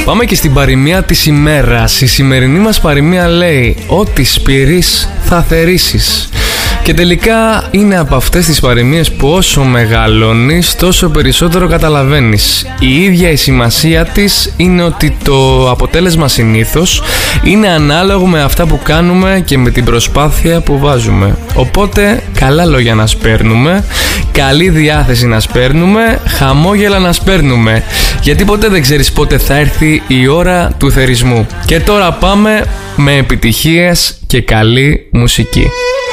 Πάμε και στην παροιμία της ημέρας. Η σημερινή μας παροιμία λέει: ό,τι σπείρεις θα θερήσεις. Και τελικά είναι από αυτές τις παροιμίες που όσο μεγαλώνεις τόσο περισσότερο καταλαβαίνεις. Η ίδια η σημασία της είναι ότι το αποτέλεσμα συνήθως είναι ανάλογο με αυτά που κάνουμε και με την προσπάθεια που βάζουμε. Οπότε καλά λόγια να σπέρνουμε, καλή διάθεση να σπέρνουμε, χαμόγελα να σπέρνουμε, γιατί ποτέ δεν ξέρεις πότε θα έρθει η ώρα του θερισμού. Και τώρα πάμε με επιτυχίες και καλή μουσική.